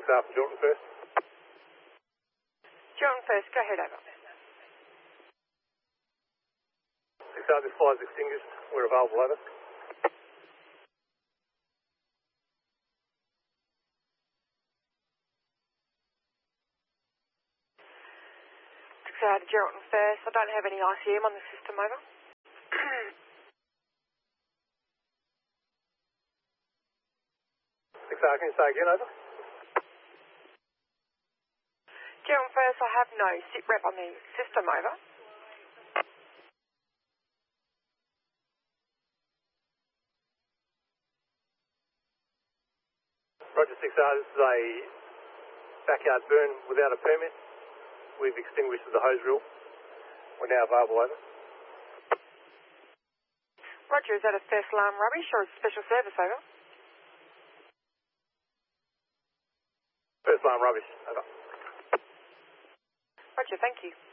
6R from Jordan first. Jordan first, go ahead, over. 6R, this flight is extinguished. We're available, over. 6R to Geraldton first. I don't have any ICM on the system, over. 6R, can you say again, over? Geraldton first, I have no sit rep on the system, over. Roger, 6R, this is a backyard burn without a permit. We've extinguished the hose reel. We're now available, over. Roger, is that a first alarm rubbish or a special service, over? First alarm rubbish, over. Roger, thank you.